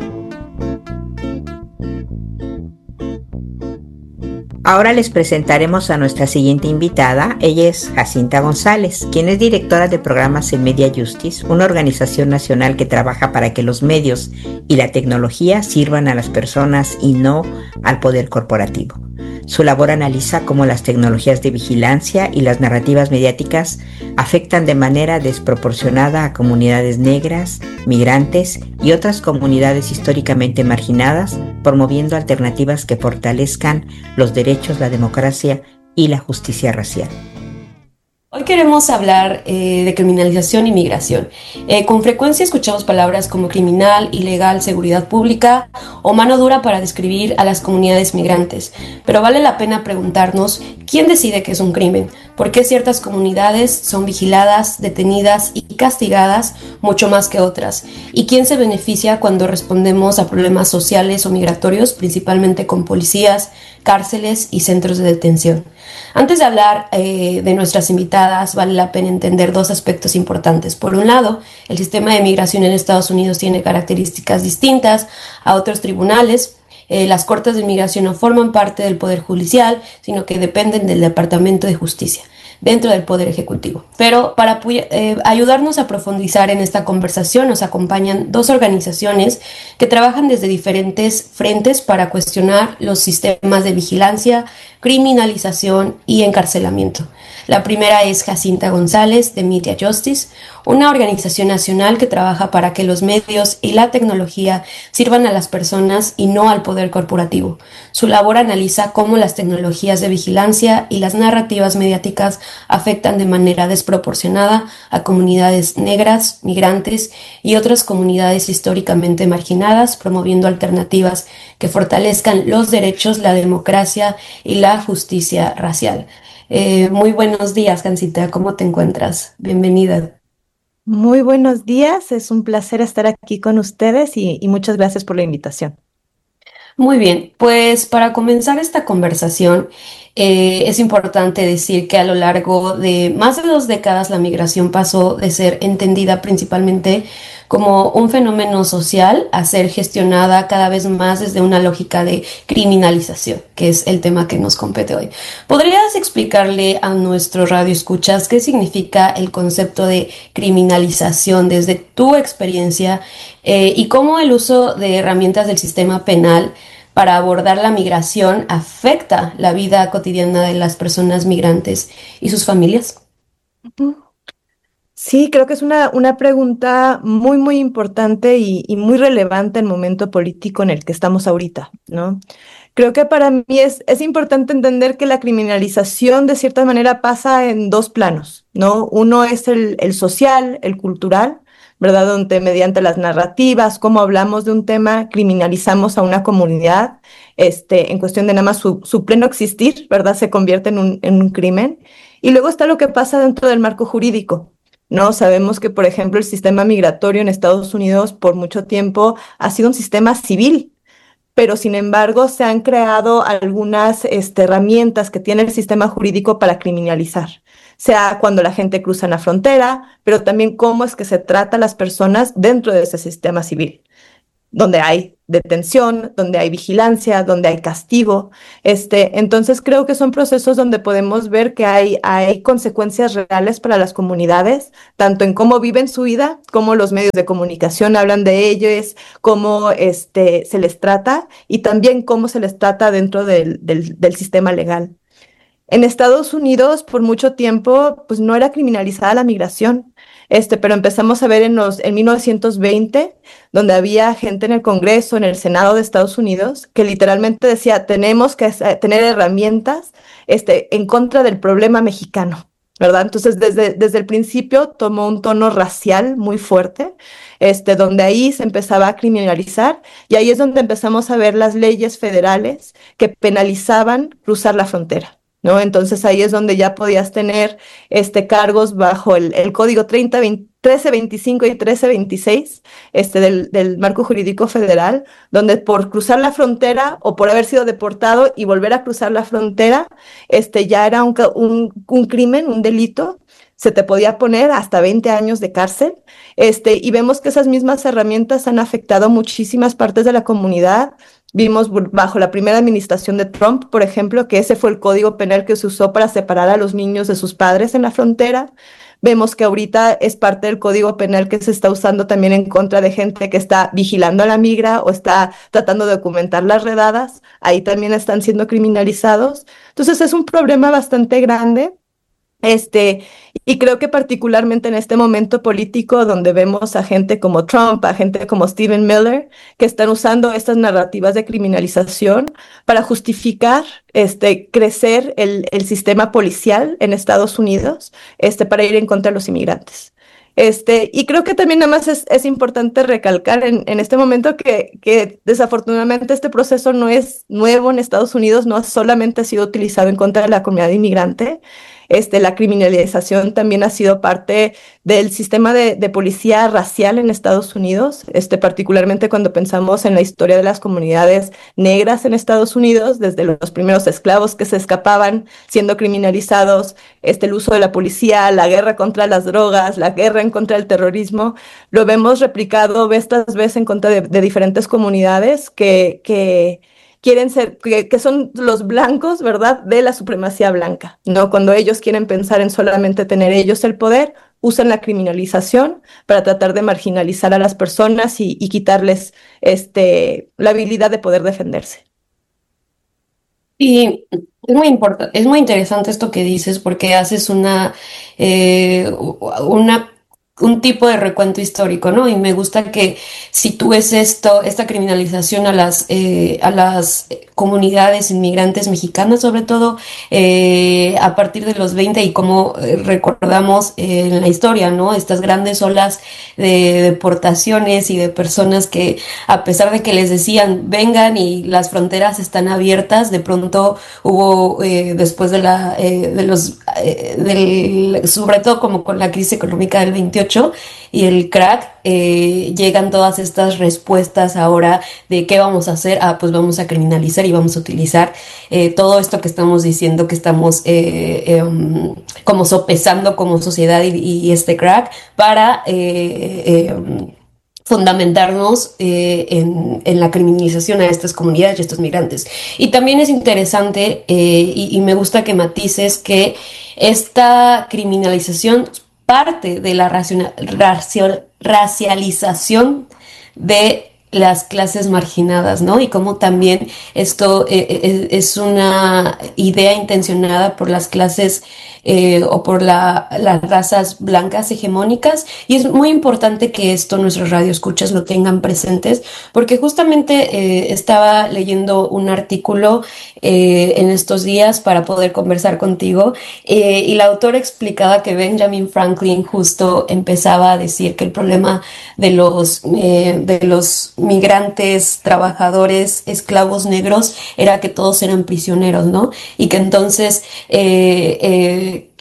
Ahora les presentaremos a nuestra siguiente invitada. Ella es Jacinta González, quien es directora de programas en Media Justice, una organización nacional que trabaja para que los medios y la tecnología sirvan a las personas y no al poder corporativo. Su labor analiza cómo las tecnologías de vigilancia y las narrativas mediáticas afectan de manera desproporcionada a comunidades negras, migrantes y otras comunidades históricamente marginadas, promoviendo alternativas que fortalezcan los derechos, la democracia y la justicia racial. Hoy queremos hablar eh, de criminalización y migración. Eh, con frecuencia escuchamos palabras como criminal, ilegal, seguridad pública o mano dura para describir a las comunidades migrantes. Pero vale la pena preguntarnos quién decide que es un crimen, por qué ciertas comunidades son vigiladas, detenidas y castigadas mucho más que otras, y quién se beneficia cuando respondemos a problemas sociales o migratorios, principalmente con policías, cárceles y centros de detención. Antes de hablar eh, de nuestras invitadas, vale la pena entender dos aspectos importantes. Por un lado, el sistema de migración en Estados Unidos tiene características distintas a otros tribunales. Eh, las cortes de migración no forman parte del Poder Judicial, sino que dependen del Departamento de Justicia, dentro del Poder Ejecutivo. Pero para eh, ayudarnos a profundizar en esta conversación nos acompañan dos organizaciones que trabajan desde diferentes frentes para cuestionar los sistemas de vigilancia, criminalización y encarcelamiento. La primera es Jacinta González de Media Justice, una organización nacional que trabaja para que los medios y la tecnología sirvan a las personas y no al poder corporativo. Su labor analiza cómo las tecnologías de vigilancia y las narrativas mediáticas afectan de manera desproporcionada a comunidades negras, migrantes y otras comunidades históricamente marginadas, promoviendo alternativas que fortalezcan los derechos, la democracia y la justicia racial. Eh, muy buenos días, Jacinta, ¿cómo te encuentras? Bienvenida. Muy buenos días, es un placer estar aquí con ustedes y, y muchas gracias por la invitación. Muy bien, pues para comenzar esta conversación eh, es importante decir que a lo largo de más de dos décadas la migración pasó de ser entendida principalmente como un fenómeno social a ser gestionada cada vez más desde una lógica de criminalización, que es el tema que nos compete hoy. ¿Podrías explicarle a nuestros radioescuchas qué significa el concepto de criminalización desde tu experiencia eh, y cómo el uso de herramientas del sistema penal para abordar la migración afecta la vida cotidiana de las personas migrantes y sus familias? Sí, creo que es una, una pregunta muy, muy importante y, y muy relevante en el momento político en el que estamos ahorita, ¿no? Creo que para mí es, es importante entender que la criminalización de cierta manera pasa en dos planos, ¿no? Uno es el, el social, el cultural, ¿verdad? Donde mediante las narrativas, cómo hablamos de un tema, criminalizamos a una comunidad, este, en cuestión de nada más su, su pleno existir, ¿verdad? Se convierte en un, en un crimen. Y luego está lo que pasa dentro del marco jurídico, ¿no? Sabemos que, por ejemplo, el sistema migratorio en Estados Unidos por mucho tiempo ha sido un sistema civil, pero sin embargo se han creado algunas este, herramientas que tiene el sistema jurídico para criminalizar, sea cuando la gente cruza la frontera, pero también cómo es que se trata a las personas dentro de ese sistema civil, donde hay detención, donde hay vigilancia, donde hay castigo. Este, entonces creo que son procesos donde podemos ver que hay, hay consecuencias reales para las comunidades, tanto en cómo viven su vida, cómo los medios de comunicación hablan de ellos, cómo este, se les trata y también cómo se les trata dentro del, del, del sistema legal. En Estados Unidos, por mucho tiempo, pues no era criminalizada la migración, este, pero empezamos a ver en, los, en mil novecientos veinte, donde había gente en el Congreso, en el Senado de Estados Unidos, que literalmente decía, tenemos que tener herramientas este, en contra del problema mexicano, ¿verdad? Entonces, desde, desde el principio tomó un tono racial muy fuerte, este, donde ahí se empezaba a criminalizar, y ahí es donde empezamos a ver las leyes federales que penalizaban cruzar la frontera, ¿no? Entonces ahí es donde ya podías tener este, cargos bajo el, el código treinta, veinte, trece veinticinco y trece veintiséis este, del, del marco jurídico federal, donde por cruzar la frontera o por haber sido deportado y volver a cruzar la frontera, este, ya era un, un, un crimen, un delito, se te podía poner hasta veinte años de cárcel, este, y vemos que esas mismas herramientas han afectado muchísimas partes de la comunidad. Vimos bajo la primera administración de Trump, por ejemplo, que ese fue el código penal que se usó para separar a los niños de sus padres en la frontera. Vemos que ahorita es parte del código penal que se está usando también en contra de gente que está vigilando a la migra o está tratando de documentar las redadas. Ahí también están siendo criminalizados. Entonces es un problema bastante grande. Este, y creo que particularmente en este momento político donde vemos a gente como Trump, a gente como Stephen Miller, que están usando estas narrativas de criminalización para justificar este, crecer el, el sistema policial en Estados Unidos este, para ir en contra de los inmigrantes. Este, y creo que también nada más es, es importante recalcar en, en este momento que, que desafortunadamente este proceso no es nuevo en Estados Unidos, no solamente ha sido utilizado en contra de la comunidad inmigrante. Este, la criminalización también ha sido parte del sistema de, de policía racial en Estados Unidos, este, particularmente cuando pensamos en la historia de las comunidades negras en Estados Unidos, desde los primeros esclavos que se escapaban siendo criminalizados, este, el uso de la policía, la guerra contra las drogas, la guerra en contra del terrorismo, lo vemos replicado vez tras vez en contra de, de diferentes comunidades que... que quieren ser, que, que son los blancos, ¿verdad?, de la supremacía blanca, ¿no? Cuando ellos quieren pensar en solamente tener ellos el poder, usan la criminalización para tratar de marginalizar a las personas y, y quitarles este, la habilidad de poder defenderse. Y es muy importante, es muy interesante esto que dices porque haces una, eh, una un tipo de recuento histórico, ¿no? Y me gusta que sitúes esto, esta criminalización a las, eh, a las comunidades inmigrantes mexicanas, sobre todo eh, a partir de los veinte y como eh, recordamos eh, en la historia, ¿no? Estas grandes olas de deportaciones y de personas que a pesar de que les decían vengan y las fronteras están abiertas, de pronto hubo eh, después de la, eh, de los, eh, del, sobre todo como con la crisis económica del veintiocho y el crack, eh, llegan todas estas respuestas ahora de qué vamos a hacer. Ah, pues vamos a criminalizar y vamos a utilizar eh, todo esto que estamos diciendo que estamos eh, eh, um, como sopesando como sociedad y, y este crack para eh, eh, um, fundamentarnos eh, en, en la criminalización a estas comunidades y a estos migrantes. Y también es interesante eh, y, y me gusta que matices que esta criminalización parte de la racial, racial, racialización de las clases marginadas, ¿no? Y cómo también esto eh, es una idea intencionada por las clases eh, o por la, las razas blancas hegemónicas, y es muy importante que esto nuestros radioescuchas lo tengan presentes, porque justamente eh, estaba leyendo un artículo eh, en estos días para poder conversar contigo eh, y la autora explicaba que Benjamin Franklin justo empezaba a decir que el problema de los, eh, de los migrantes, trabajadores, esclavos negros era que todos eran prisioneros, ¿no? Y que entonces eh, eh,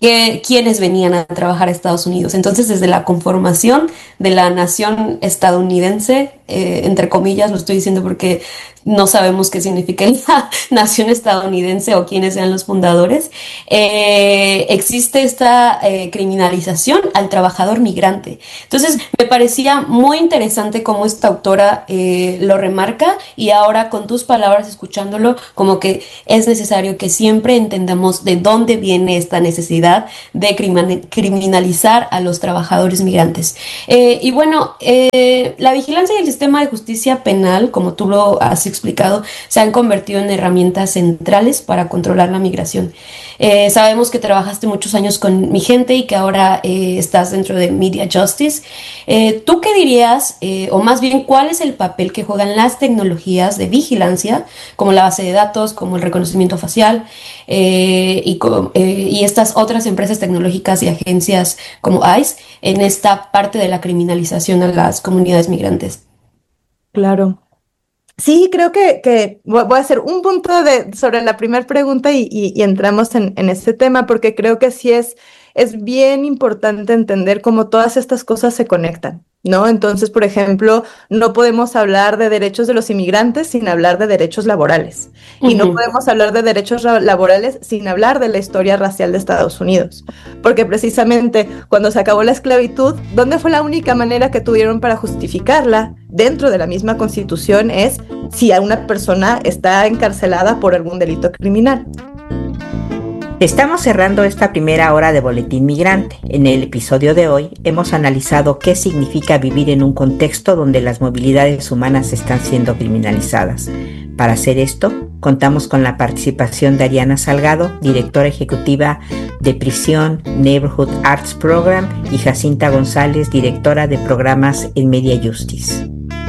que, quienes venían a trabajar a Estados Unidos. Entonces, desde la conformación de la nación estadounidense, eh, entre comillas, lo estoy diciendo porque no sabemos qué significa la nación estadounidense o quiénes sean los fundadores, eh, existe esta eh, criminalización al trabajador migrante. Entonces, me parecía muy interesante cómo esta autora eh, lo remarca, y ahora con tus palabras, escuchándolo, como que es necesario que siempre entendamos de dónde viene esta necesidad de criminalizar a los trabajadores migrantes. Eh, y bueno, eh, la vigilancia y el sistema de justicia penal, como tú lo has explicado, se han convertido en herramientas centrales para controlar la migración. Eh, sabemos que trabajaste muchos años con Mi Gente y que ahora eh, estás dentro de Media Justice. Eh, ¿Tú qué dirías, eh, o más bien, cuál es el papel que juegan las tecnologías de vigilancia, como la base de datos, como el reconocimiento facial, eh, y, eh, y estas otras empresas tecnológicas y agencias como ICE en esta parte de la criminalización a las comunidades migrantes? Claro. Sí, creo que, que voy a hacer un punto de, sobre la primera pregunta y, y, y entramos en, en este tema, porque creo que sí es, es bien importante entender cómo todas estas cosas se conectan, ¿no? Entonces, por ejemplo, no podemos hablar de derechos de los inmigrantes sin hablar de derechos laborales. Uh-huh. Y no podemos hablar de derechos laborales sin hablar de la historia racial de Estados Unidos. Porque precisamente cuando se acabó la esclavitud, ¿dónde fue la única manera que tuvieron para justificarla? Dentro de la misma Constitución es si a una persona está encarcelada por algún delito criminal. Estamos cerrando esta primera hora de Boletín Migrante. En el episodio de hoy hemos analizado qué significa vivir en un contexto donde las movilidades humanas están siendo criminalizadas. Para hacer esto, contamos con la participación de Ariana Salgado, directora ejecutiva de Prisión Neighborhood Arts Program, y Jacinta González, directora de programas en Media Justice.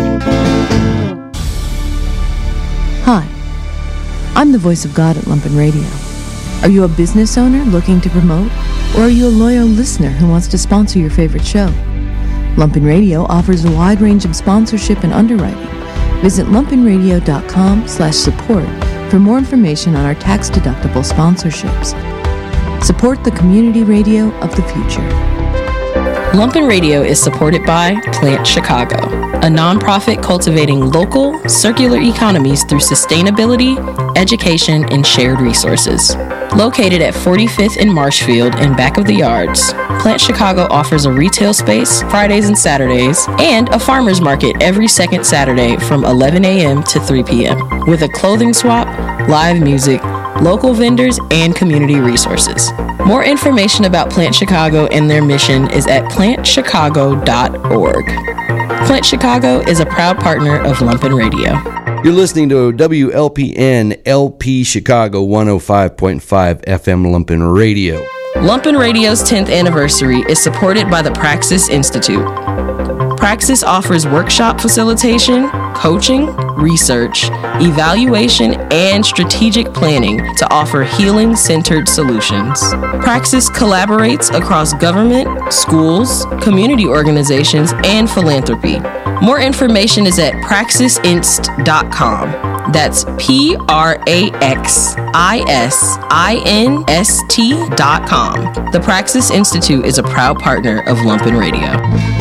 Hi, I'm the voice of God at Lumpen Radio. Are you a business owner looking to promote? Or are you a loyal listener who wants to sponsor your favorite show? Lumpen Radio offers a wide range of sponsorship and underwriting. Visit lumpenradio.com slash support for more information on our tax-deductible sponsorships. Support the community radio of the future. Lumpen Radio is supported by Plant Chicago, a nonprofit cultivating local, circular economies through sustainability, education, and shared resources. Located at forty-fifth and Marshfield in back of the yards, Plant Chicago offers a retail space Fridays and Saturdays and a farmer's market every second Saturday from eleven a.m. to three p.m. with a clothing swap, live music, local vendors, and community resources. More information about Plant Chicago and their mission is at plant chicago dot org. Plant Chicago is a proud partner of Lumpen Radio. You're listening to W L P N L P Chicago one oh five point five F M Lumpen Radio. Lumpen Radio's tenth anniversary is supported by the Praxis Institute. Praxis offers workshop facilitation, coaching, research, evaluation, and strategic planning to offer healing-centered solutions. Praxis collaborates across government, schools, community organizations, and philanthropy. More information is at praxis inst dot com. That's P R A X I S I N S T dot com. The Praxis Institute is a proud partner of Lumpen Radio.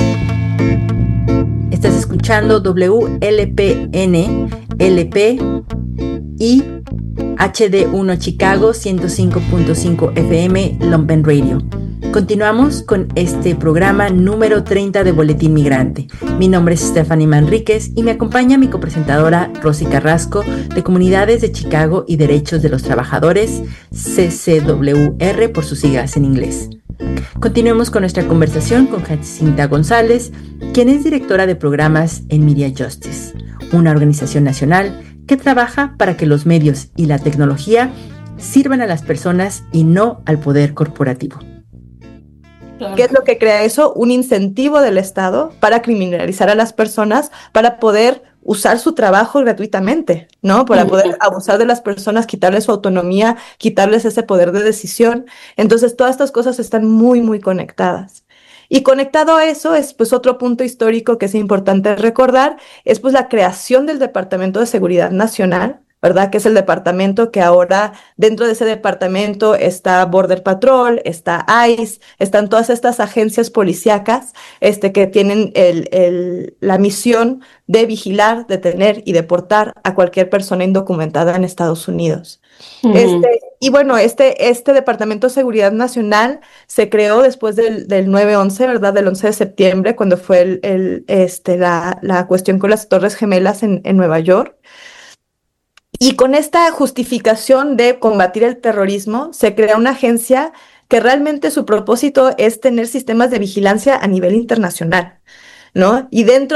Estás escuchando W L P N L P y H D uno Chicago ciento cinco punto cinco F M Lumpen Radio. Continuamos con este programa número treinta de Boletín Migrante. Mi nombre es Stephanie Manríquez y me acompaña mi copresentadora Rosy Carrasco, de Comunidades de Chicago y Derechos de los Trabajadores, C C W R por sus siglas en inglés. Continuemos con nuestra conversación con Jacinta González, quien es directora de programas en Media Justice, una organización nacional que trabaja para que los medios y la tecnología sirvan a las personas y no al poder corporativo. ¿Qué es lo que crea eso? Un incentivo del Estado para criminalizar a las personas, para poder usar su trabajo gratuitamente, ¿no? Para poder abusar de las personas, quitarles su autonomía, quitarles ese poder de decisión. Entonces, todas estas cosas están muy, muy conectadas. Y conectado a eso es pues otro punto histórico que es importante recordar, es pues la creación del Departamento de Seguridad Nacional, ¿verdad? Que es el departamento que ahora dentro de ese departamento está Border Patrol, está ICE, están todas estas agencias policíacas este, que tienen el, el, la misión de vigilar, detener y deportar a cualquier persona indocumentada en Estados Unidos. Uh-huh. Este, y bueno, este, este Departamento de Seguridad Nacional se creó después del, del nueve once, ¿verdad? Del once de septiembre, cuando fue el, el, este, la, la cuestión con las Torres Gemelas en, en Nueva York. Y con esta justificación de combatir el terrorismo, se crea una agencia que realmente su propósito es tener sistemas de vigilancia a nivel internacional, ¿no? Y dentro